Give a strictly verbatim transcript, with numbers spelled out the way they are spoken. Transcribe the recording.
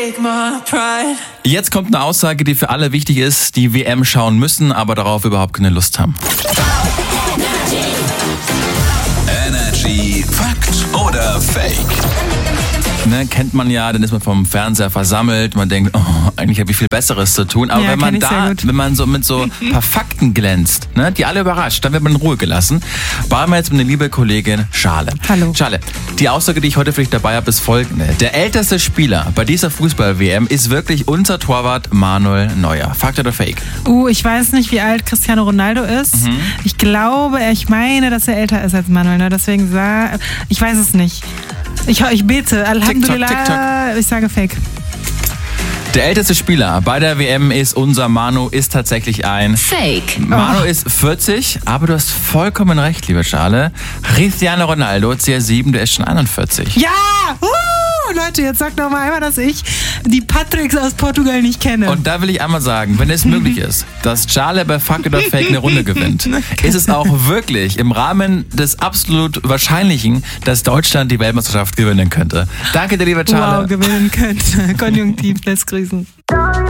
take my pride. Jetzt kommt eine Aussage, die für alle wichtig ist, die W M schauen müssen, aber darauf überhaupt keine Lust haben. Energy Fakt oder Fake? Ne, kennt man ja, dann ist man vom Fernseher versammelt, man denkt, oh, eigentlich habe ich viel Besseres zu tun. Aber Ja, wenn man kenn ich sehr da, gut. wenn man so mit so ein paar Fakten glänzt, ne, die alle überrascht, dann wird man in Ruhe gelassen. Waren wir jetzt mit einer liebe Kollegin Schale. Hallo. Schale, die Aussage, die ich heute für dich dabei habe, ist folgende. Der älteste Spieler bei dieser Fußball-W M ist wirklich unser Torwart Manuel Neuer. Fakt oder Fake? Uh, ich weiß nicht, wie alt Cristiano Ronaldo ist. Mhm. Ich glaube, ich meine, dass er älter ist als Manuel. Ne? Deswegen sah, ich weiß es nicht. Ich, ich bete, Alhamdulillah, tick-tock. ich sage Fake. Der älteste Spieler bei der W M ist unser Manu, ist tatsächlich ein Fake. Manu Oh. ist vierzig, aber du hast vollkommen recht, liebe Schale. Cristiano Ronaldo, C R sieben, der ist schon einundvierzig. Ja! Uh, Leute, jetzt sagt doch mal einmal, dass ich die Patricks aus Portugal nicht kenne. Und da will ich einmal sagen, wenn es möglich ist, dass Schale bei Fakt oder Fake eine Runde gewinnt, ist es auch wirklich im Rahmen des absolut Wahrscheinlichen, dass Deutschland die Weltmeisterschaft gewinnen könnte. Danke dir, liebe Schale. wow, gewinnen könnte. Konjunktiv lässt grüßen.